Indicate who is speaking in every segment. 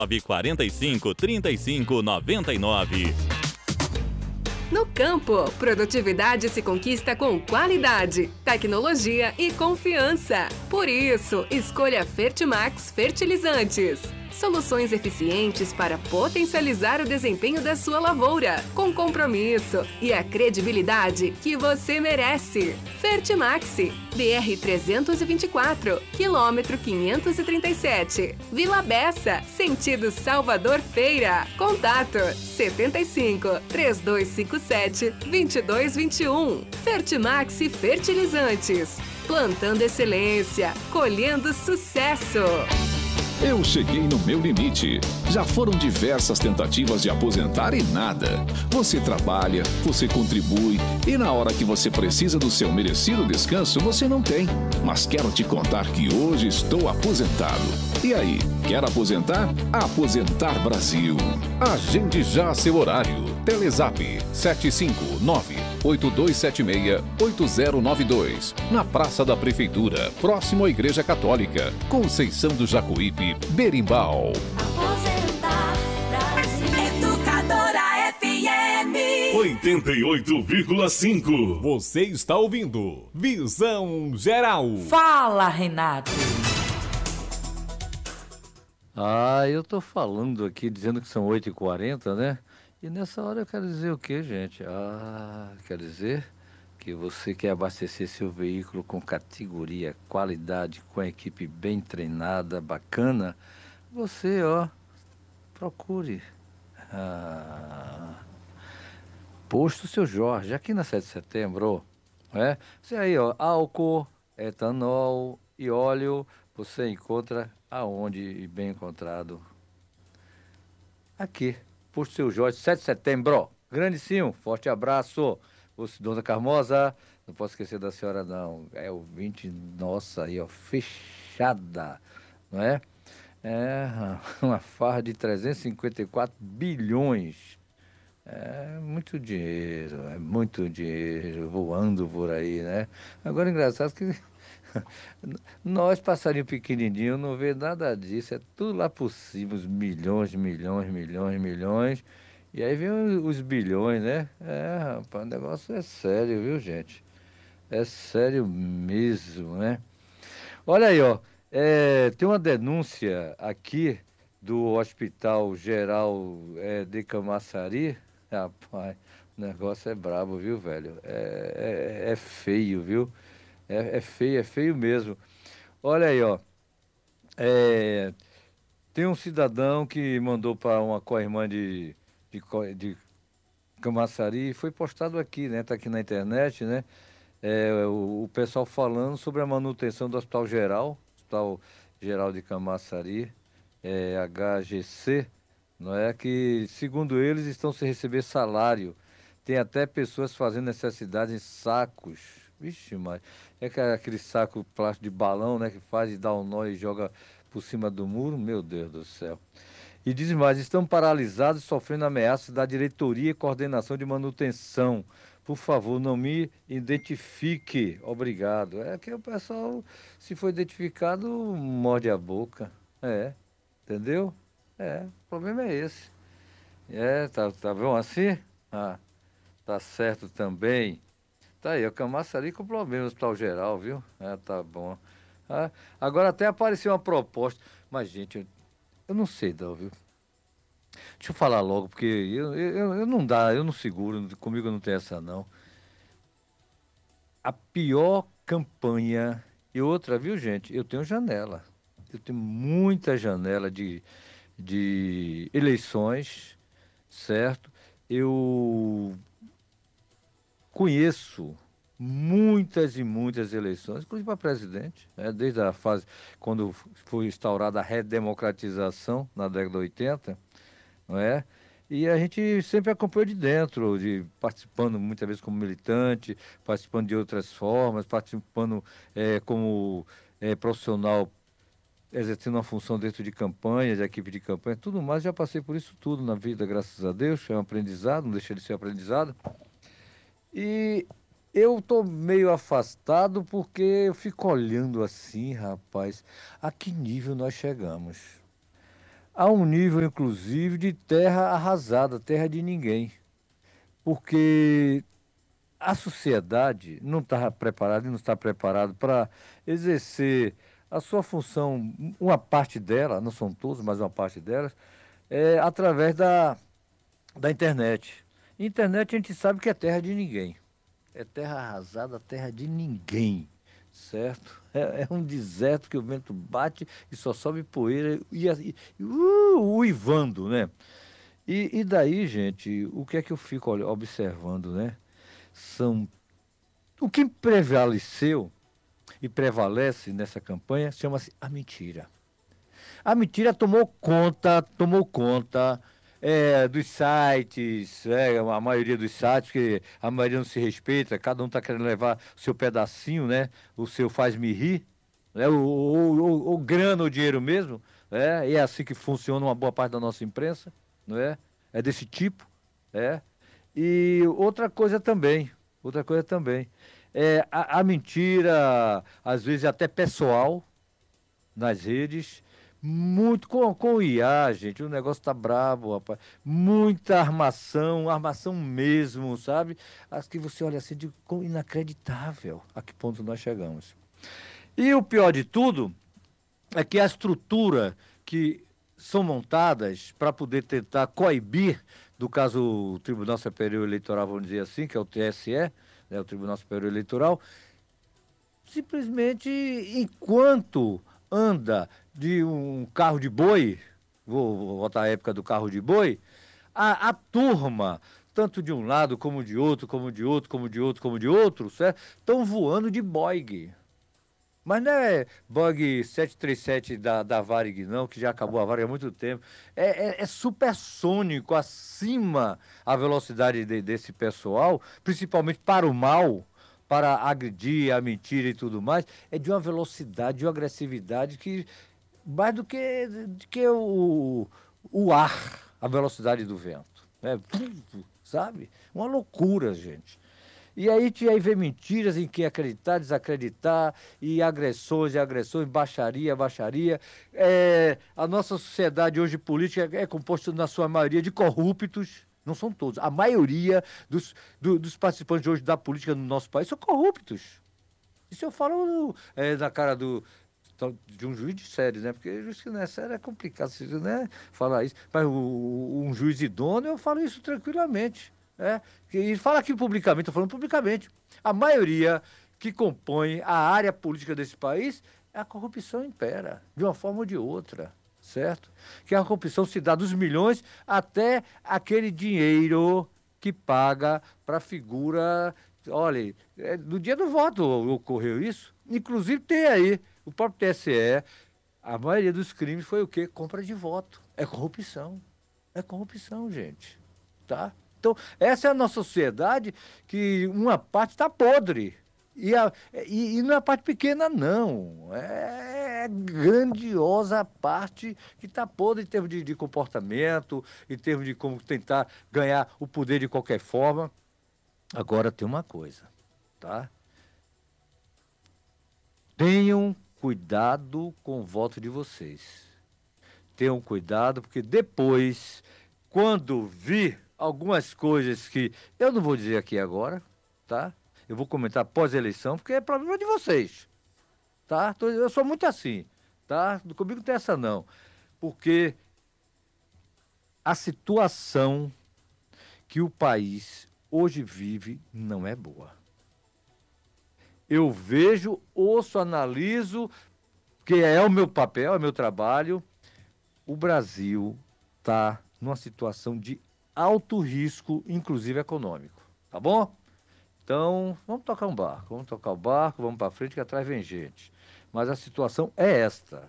Speaker 1: 945 35 99.
Speaker 2: No campo, produtividade se conquista com qualidade, tecnologia e confiança. Por isso, escolha Fertimax Fertilizantes. Soluções eficientes para potencializar o desempenho da sua lavoura, com compromisso e a credibilidade que você merece. Fertimax, BR-324, quilômetro 537, Vila Bessa, sentido Salvador Feira. Contato 75 3257 2221. Fertimax Fertilizantes. Plantando excelência, colhendo sucesso.
Speaker 3: Eu cheguei no meu limite. Já foram diversas tentativas de aposentar e nada. Você trabalha, você contribui e na hora que você precisa do seu merecido descanso, você não tem. Mas quero te contar que hoje estou aposentado. E aí, quer aposentar? Aposentar Brasil. Agende já seu horário. Telezap 759-8276-8092. Na Praça da Prefeitura, próximo à Igreja Católica. Conceição do Jacuípe, Berimbau.
Speaker 4: Aposentar Brasil. Educadora FM
Speaker 5: 88,5. Você está ouvindo Visão Geral.
Speaker 6: Fala, Renato.
Speaker 7: Eu tô falando aqui, dizendo que são 8h40, né? E nessa hora eu quero dizer o quê, gente? Quer dizer que você quer abastecer seu veículo com categoria, qualidade, com a equipe bem treinada, bacana, você, procure. Posto Seu Jorge, aqui na 7 de setembro, Você aí, álcool, etanol e óleo, você encontra aonde bem encontrado? Aqui. Posto Seu Jorge, 7 de setembro. Grande sim, um forte abraço. Dona Carmosa, não posso esquecer da senhora não. É ouvinte nossa aí, fechada, não é? Uma farra de 354 bilhões. É muito dinheiro voando por aí, né? Agora, engraçado que nós, passarinho pequenininho, não vê nada disso, é tudo lá por cima, os milhões. E aí vem os bilhões, né? Rapaz, o negócio é sério, viu, gente? É sério mesmo, né? Olha aí, tem uma denúncia aqui do Hospital Geral de Camaçari. Rapaz, o negócio é brabo, viu, velho? É feio, viu? É feio mesmo. Olha aí, tem um cidadão que mandou para uma co-irmã de Camaçari, foi postado aqui, né? Tá aqui na internet, né? O pessoal falando sobre a manutenção do Hospital Geral de Camaçari, HGC, não é? Que, segundo eles, estão sem receber salário. Tem até pessoas fazendo necessidades em sacos. Vixe, mas aquele saco plástico de balão, né? Que faz e dá um nó e joga por cima do muro. Meu Deus do céu. E diz mais, estão paralisados, sofrendo ameaças da diretoria e coordenação de manutenção. Por favor, não me identifique. Obrigado. É que o pessoal, se for identificado, morde a boca. Entendeu? O problema é esse. Tá bom assim? Tá certo também. Tá aí, o Camaçari com problema no Hospital Geral, viu? Tá bom. Agora até apareceu uma proposta. Mas, gente, eu não sei não, viu? Deixa eu falar logo, porque eu não dá, eu não seguro, comigo não tem essa não. A pior campanha, e outra, viu, gente? Eu tenho janela. Eu tenho muita janela de eleições, certo? Eu conheço muitas e muitas eleições, inclusive para presidente, desde a fase quando foi instaurada a redemocratização na década de 80, não é? E a gente sempre acompanhou de dentro, participando muitas vezes como militante, participando de outras formas, participando como profissional, exercendo uma função dentro de campanha, de equipe de campanha, tudo mais. Já passei por isso tudo na vida, graças a Deus. É um aprendizado, não deixa de ser aprendizado. E eu estou meio afastado porque eu fico olhando assim, rapaz, a que nível nós chegamos. a um nível, inclusive, de terra arrasada, terra de ninguém. Porque a sociedade não está preparada e não está preparada para exercer a sua função, uma parte dela, não são todos, mas uma parte delas, através da internet. Internet a gente sabe que é terra de ninguém. É terra arrasada, terra de ninguém, certo? É um deserto que o vento bate e só sobe poeira uivando, né? E daí, gente, o que é que eu fico observando, né? O que prevaleceu e prevalece nessa campanha chama-se a mentira. A mentira tomou conta dos sites, a maioria dos sites, que a maioria não se respeita, cada um está querendo levar o seu pedacinho, né? O seu faz-me rir, né? O grana, o dinheiro mesmo, e é assim que funciona uma boa parte da nossa imprensa, não é? É desse tipo, E outra coisa também, a mentira, às vezes até pessoal, nas redes, muito com o IA, gente, o negócio tá brabo, rapaz. Muita armação mesmo, sabe? As que você olha assim, de como inacreditável a que ponto nós chegamos. E o pior de tudo é que a estrutura que são montadas para poder tentar coibir, do caso o Tribunal Superior Eleitoral, vamos dizer assim, que é o TSE, né, o Tribunal Superior Eleitoral, simplesmente enquanto anda de um carro de boi, vou voltar à época do carro de boi, a turma, tanto de um lado como de outro, como de outro, como de outro, como de outro, certo? Estão voando de Boeing. Mas não é Boeing 737 da Varig, não, que já acabou a Varig há muito tempo. É supersônico, acima a velocidade desse pessoal, principalmente para o mal, para agredir, a mentira e tudo mais. É de uma velocidade, de uma agressividade que mais do que o ar, a velocidade do vento. Né? Sabe? Uma loucura, gente. E aí vê mentiras em que acreditar, desacreditar, e agressões, baixaria. A nossa sociedade hoje política é composta, na sua maioria, de corruptos. Não são todos. A maioria dos participantes hoje da política no nosso país são corruptos. Isso eu falo na cara de um juiz de sério, né? Porque juiz que não é sério é complicado, né? Falar isso. Mas um juiz idôneo, eu falo isso tranquilamente. E fala aqui publicamente, estou falando publicamente. A maioria que compõe a área política desse país, a corrupção impera, de uma forma ou de outra, certo? Que a corrupção se dá dos milhões até aquele dinheiro que paga para a figura. Olha, no dia do voto ocorreu isso. Inclusive tem aí o próprio TSE, a maioria dos crimes foi o quê? Compra de voto. É corrupção. É corrupção, gente. Tá? Então, essa é a nossa sociedade que uma parte está podre. E não é a parte pequena, não. É grandiosa a parte que está podre em termos de comportamento, em termos de como tentar ganhar o poder de qualquer forma. Agora tem uma coisa, tá? Tenham cuidado com o voto de vocês. Tenham cuidado, porque depois, quando vir algumas coisas que eu não vou dizer aqui agora, tá? Eu vou comentar pós-eleição, porque é problema de vocês, tá? Eu sou muito assim, tá? Comigo não tem essa não, porque a situação que o país hoje vive não é boa. Eu vejo, ouço, analiso, que é o meu papel, é o meu trabalho. O Brasil está numa situação de alto risco, inclusive econômico, tá bom? Então, vamos tocar o barco, vamos para frente, que atrás vem gente. Mas a situação é esta,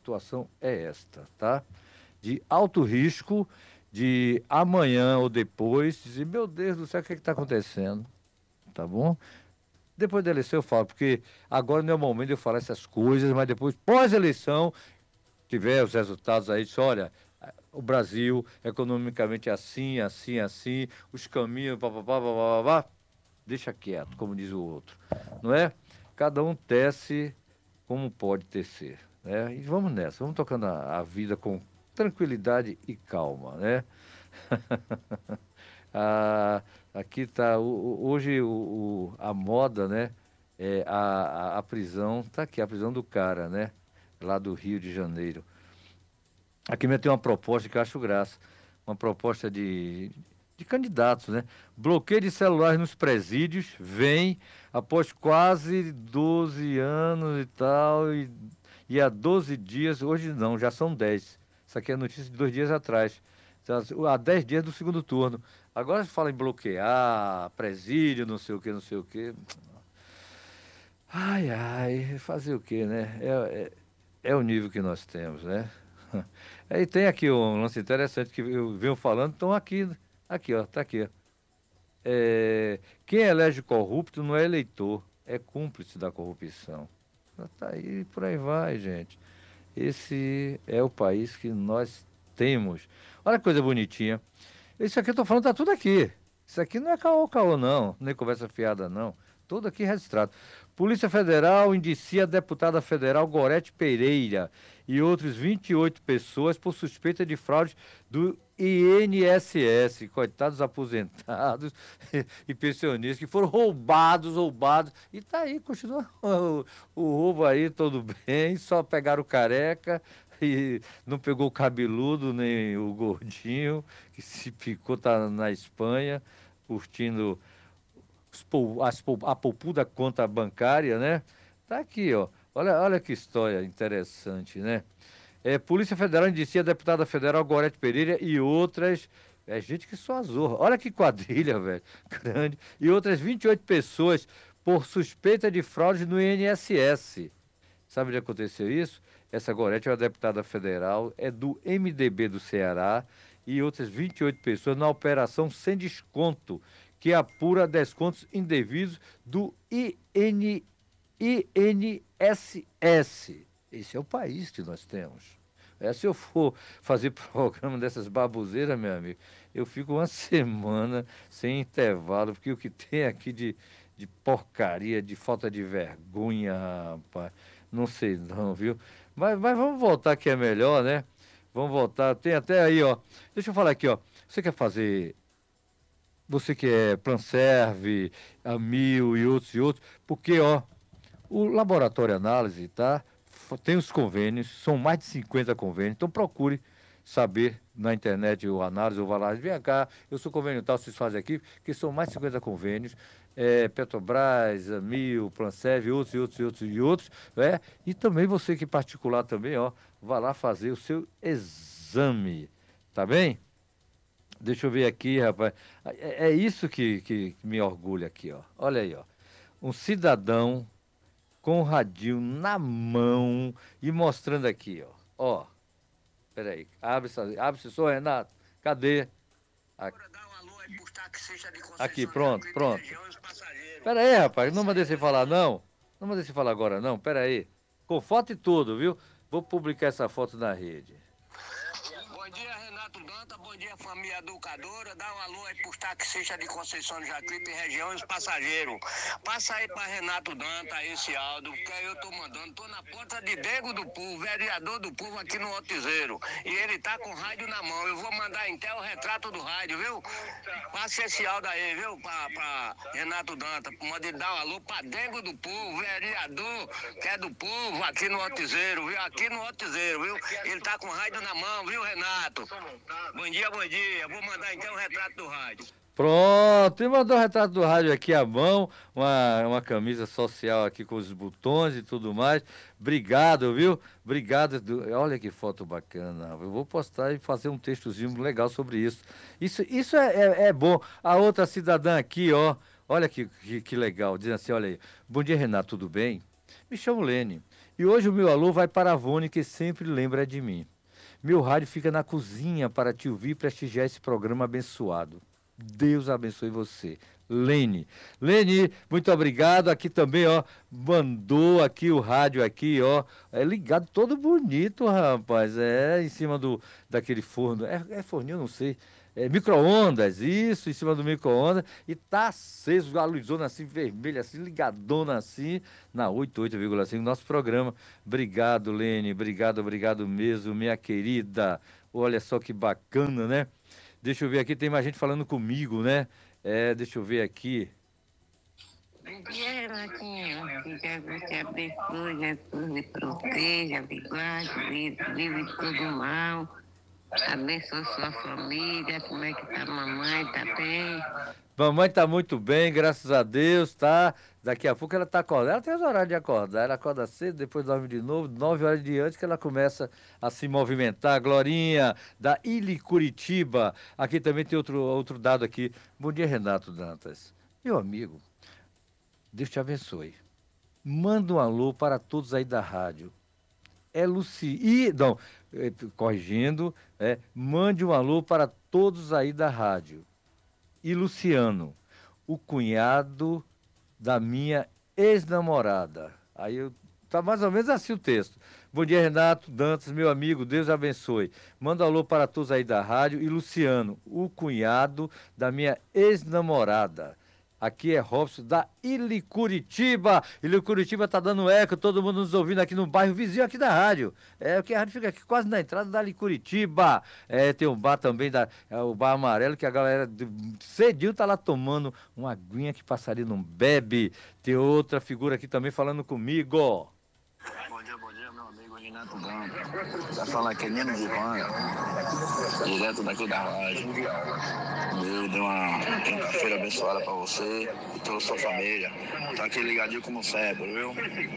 Speaker 7: tá? De alto risco, de amanhã ou depois, dizer, meu Deus do céu, o que está acontecendo? Tá bom? Depois da eleição eu falo, porque agora não é o momento de eu falar essas coisas, mas depois, pós-eleição, tiver os resultados aí, diz, olha, o Brasil economicamente é assim, os caminhos, deixa quieto, como diz o outro, não é? Cada um tece como pode tecer, né? E vamos nessa, vamos tocando a vida com tranquilidade e calma, né? Aqui está, hoje a moda, né? A prisão, tá aqui, a prisão do cara, né? Lá do Rio de Janeiro. Aqui mesmo tem uma proposta que eu acho graça, uma proposta de candidatos, né? Bloqueio de celulares nos presídios vem após quase 12 anos e tal, e há 12 dias, hoje não, já são 10. Isso aqui é notícia de 2 dias atrás. Há 10 dias do segundo turno. Agora se fala em bloquear, presídio, não sei o que, não sei o que. Ai, fazer o que, né? É o nível que nós temos, né? Aí tem aqui um lance interessante que eu venho falando, estão aqui, ó, tá aqui, ó. Quem elege corrupto não é eleitor, é cúmplice da corrupção. Tá aí, por aí vai, gente. Esse é o país que nós temos. Olha que coisa bonitinha. Isso aqui eu tô falando, tá tudo aqui. Isso aqui não é caô, não, nem conversa fiada, não. Tudo aqui registrado. Polícia Federal indicia a deputada federal Gorete Pereira e outros 28 pessoas por suspeita de fraude do INSS. Coitados aposentados e pensionistas que foram roubados. E tá aí, continua o roubo aí, tudo bem. Só pegaram o careca e não pegou o cabeludo nem o gordinho, que se picou, tá na Espanha, curtindo a poupuda conta bancária, né? Tá aqui, ó. Olha que história interessante, né? Polícia Federal indicia a deputada federal Gorete Pereira e outras... É gente que só azorra. Olha que quadrilha, velho. Grande. E outras 28 pessoas por suspeita de fraude no INSS. Sabe onde aconteceu isso? Essa Gorete é uma deputada federal, é do MDB do Ceará, e outras 28 pessoas na operação sem desconto, que apura descontos indevidos do INSS. Esse é o país que nós temos. Se eu for fazer programa dessas baboseiras, meu amigo, eu fico uma semana sem intervalo, porque o que tem aqui de porcaria, de falta de vergonha, rapaz, não sei não, viu? Mas vamos voltar que é melhor, né? Vamos voltar. Tem até aí, ó. Deixa eu falar aqui, ó. Você que é Planserve, Amil e outros, porque, ó, o Laboratório Análise, tá? Tem os convênios, são mais de 50 convênios, então procure saber na internet o análise, ou vá lá, vem cá, eu sou convênio tal, vocês fazem aqui, que são mais de 50 convênios, Petrobras, Amil, Planserve, outros, né? E também você que é particular também, ó, vá lá fazer o seu exame, tá bem? Deixa eu ver aqui, rapaz. É isso que me orgulha aqui, ó. Olha aí, ó. Um cidadão com o radinho na mão e mostrando aqui, ó. Ó. Peraí. Abre-se, sou Renato. Cadê? Aqui, pronto. Peraí, rapaz. Não mandei você falar, não. Não mandei você falar agora, não. Peraí. Com foto e tudo, viu? Vou publicar essa foto na rede.
Speaker 6: Bom dia, Renato Danta. Bom dia, família educadora. Dá um alô aí pros taxistas de Conceição do Jacuípe, região e os passageiros. Passa aí pra Renato Danta esse áudio, que aí eu tô mandando. Tô na porta de Dego do Povo, vereador do Povo aqui no Otizeiro. E ele tá com o rádio na mão. Eu vou mandar em o retrato do rádio, viu? Passa esse áudio aí, viu? Pra Renato Danta. Manda ele dar um alô pra Dego do Povo, vereador que é do Povo aqui no Otizeiro, viu? Aqui no Otizeiro, viu? Ele tá com o rádio na mão, viu, Renato? Bom dia. Vou mandar então o retrato do rádio.
Speaker 7: Pronto, e mandou o retrato do rádio aqui à mão, uma camisa social aqui com os botões e tudo mais. Obrigado, viu? Obrigado. Olha que foto bacana. Eu vou postar e fazer um textozinho legal sobre isso. Isso é bom. A outra cidadã aqui, ó, olha que legal, diz assim, olha aí. Bom dia, Renato, tudo bem? Me chamo Lene. E hoje o meu alô vai para a Vone, que sempre lembra de mim. Meu rádio fica na cozinha para te ouvir e prestigiar esse programa abençoado. Deus abençoe você. Lene, muito obrigado. Aqui também, ó, mandou aqui o rádio aqui, ó, ligado todo bonito, rapaz. Em cima daquele forno. É forninho, não sei. Micro-ondas, isso, em cima do micro-ondas, e tá aceso, a luzona assim, vermelha, assim, ligadona assim, na 88,5, nosso programa. Obrigado, Lene, obrigado mesmo, minha querida. Olha só que bacana, né? Deixa eu ver aqui, tem mais gente falando comigo, né? Deixa eu ver aqui.
Speaker 8: Bom dia, Renatinho. Que Jesus te abençoe, Jesus me proteja, me guarde, livre de todo mal. Abençoe sua família. Como é que tá a mamãe? Tá bem?
Speaker 7: Mamãe tá muito bem, graças a Deus, tá? Daqui a pouco ela tá acordando. Ela tem os horários de acordar. Ela acorda cedo, depois dorme de novo, 9 horas diante que ela começa a se movimentar. Glorinha, da Ilha Curitiba. Aqui também tem outro dado aqui. Bom dia, Renato Dantas. Meu amigo, Deus te abençoe. Manda um alô para todos aí da rádio. Corrigindo, mande um alô para todos aí da rádio. E Luciano, o cunhado da minha ex-namorada. Tá mais ou menos assim o texto. Bom dia, Renato Dantas, meu amigo, Deus abençoe. Manda um alô para todos aí da rádio. E Luciano, o cunhado da minha ex-namorada. Aqui é Robson da Ilha Curitiba. Ilha Curitiba tá dando eco, todo mundo nos ouvindo aqui no bairro vizinho aqui da rádio. Porque a rádio fica aqui quase na entrada da Ilha Curitiba. Tem um bar também, o Bar Amarelo, que a galera cedinho tá lá tomando uma aguinha que passaria não bebe. Tem outra figura aqui também falando comigo.
Speaker 9: Bom dia, meu amigo Renato Dantas. Tá falando aqui, Nino de Vanda, direto daqui da rádio. Deus deu uma quinta-feira abençoada pra você e toda a sua família. Tá aqui ligadinho como sempre, viu?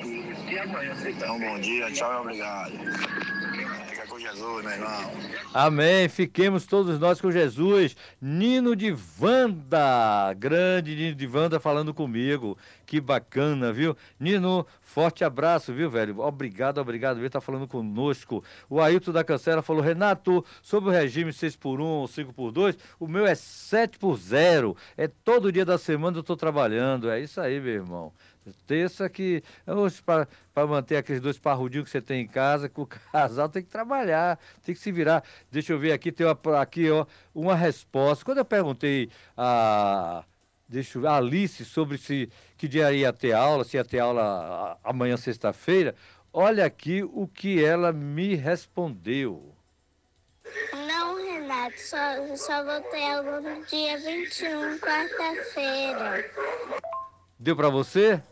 Speaker 9: Então, bom dia, tchau e obrigado. Fica com Jesus, meu irmão.
Speaker 7: Amém, fiquemos todos nós com Jesus. Nino de Vanda, grande Nino de Vanda falando comigo. Que bacana, viu? Nino, forte abraço, viu, velho? Obrigado, viu? Tá falando conosco. O Ailton da Cancela falou, Renato, sobre o regime 6x1 ou 5x2, o meu é 7x0. É todo dia da semana eu tô trabalhando. É isso aí, meu irmão. Terça que, para manter aqueles 2 parrudinhos que você tem em casa, que o casal tem que trabalhar, tem que se virar. Deixa eu ver aqui, tem uma resposta. Quando eu perguntei a Alice sobre que dia ia ter aula, se ia ter aula amanhã, sexta-feira, olha aqui o que ela me respondeu.
Speaker 10: Não, Renato, só vou ter aula no dia 21, quarta-feira.
Speaker 7: Deu para você?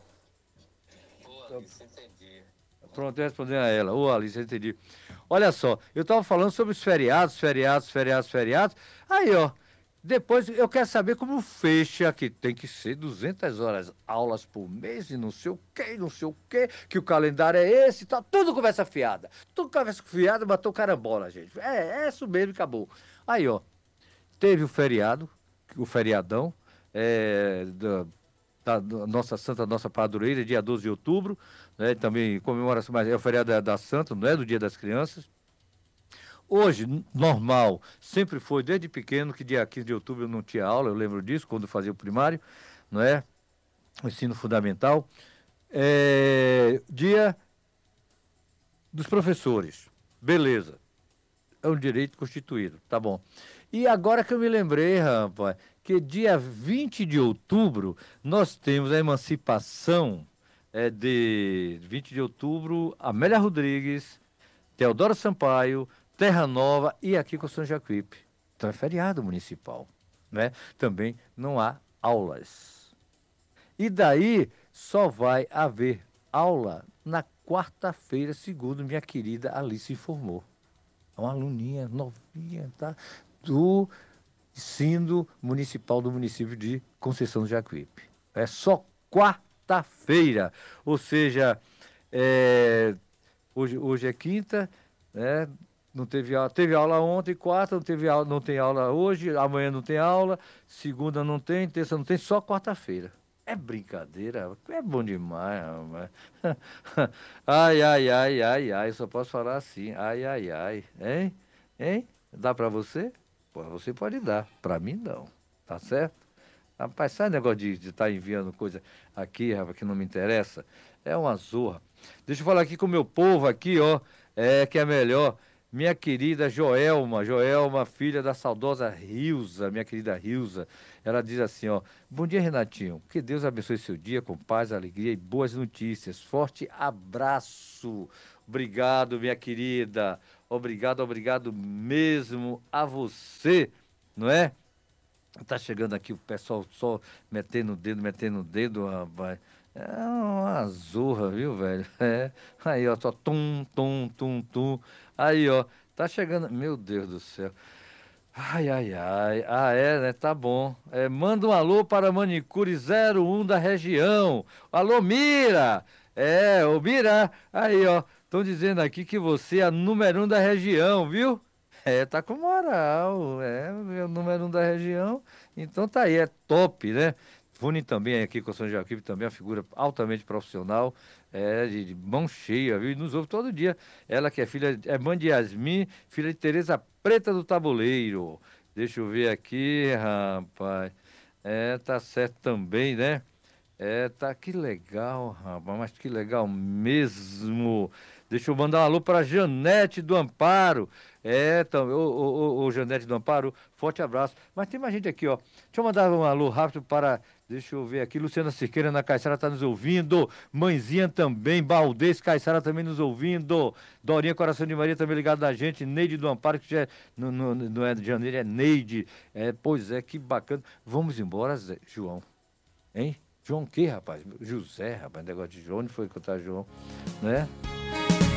Speaker 7: Alice, entendi. Pronto, eu respondi a ela. Alice, entendi. Olha só, eu estava falando sobre os feriados. Aí, ó, depois eu quero saber como fecha, que tem que ser 200 horas, aulas por mês e não sei o quê, que o calendário é esse e tal. Tudo conversa fiada. Matou carambola, gente. É isso mesmo, acabou. Aí, ó, teve o feriadão, da nossa Santa, nossa Padroeira, dia 12 de outubro, né? Também comemora-se, mas é o feriado da Santa, não é do Dia das Crianças. Hoje, normal, sempre foi, desde pequeno, que dia 15 de outubro eu não tinha aula, eu lembro disso, quando eu fazia o primário, não é? O ensino fundamental. Dia dos professores, beleza, é um direito constituído, tá bom. E agora que eu me lembrei, rapaz, que dia 20 de outubro nós temos a emancipação de 20 de outubro, Amélia Rodrigues, Teodoro Sampaio, Terra Nova e aqui com São Jacuípe. Então é feriado municipal, né? Também não há aulas. E daí só vai haver aula na quarta-feira, segundo minha querida Alice informou. É uma aluninha novinha, tá? Do ensino municipal do município de Conceição do Jacuípe. É só quarta-feira, ou seja, hoje é quinta, né? Não teve aula ontem, quarta, não tem aula hoje, amanhã não tem aula, segunda não tem, terça não tem, só quarta-feira. É brincadeira, é bom demais, rapaz. Ai, só posso falar assim, ai, hein? Dá pra você? Pô, você pode dar, pra mim não, tá certo? Rapaz, sai negócio de estar enviando coisa aqui, rapaz, que não me interessa, é uma zorra. Deixa eu falar aqui com o meu povo aqui, ó, que é melhor. Minha querida Joelma, filha da saudosa Rilza, minha querida Rilza, ela diz assim, ó, bom dia, Renatinho, que Deus abençoe seu dia com paz, alegria e boas notícias, forte abraço, obrigado, minha querida, obrigado mesmo a você, não é? Tá chegando aqui o pessoal só metendo o dedo, rapaz. É uma zorra, viu, velho? É. Aí, ó, só tum, tum, tum, tum. Aí, ó, tá chegando. Meu Deus do céu. Ai, ai, ai. Ah, é, né? Tá bom. Manda um alô para a Manicure 01 da região. Alô, Mira! Ô Mira. Aí, ó. Estão dizendo aqui que você é a número 1 da região, viu? Tá com moral. É o número 1 da região. Então tá aí, é top, né? Fune também aqui com o São Jaquim, também é uma figura altamente profissional, de mão cheia, viu? E nos ouve todo dia. Ela que é mãe de Yasmin, filha de Tereza Preta do Tabuleiro. Deixa eu ver aqui, rapaz. Tá certo também, né? Tá que legal, rapaz, mas que legal mesmo. Deixa eu mandar um alô para Janete do Amparo. Ô, Janete do Amparo, forte abraço. Mas tem mais gente aqui, ó. Deixa eu mandar um alô rápido para, deixa eu ver aqui, Luciana Cerqueira na Caiçara tá nos ouvindo. Mãezinha também, Baldez Caiçara também nos ouvindo. Dorinha Coração de Maria também ligado na gente. Neide do Amparo, que já não é de janeiro, é Neide. Pois é, que bacana. Vamos embora, Zé, João. Hein? João o quê, rapaz? José, rapaz, negócio de João, onde foi que eu tava, João? Né?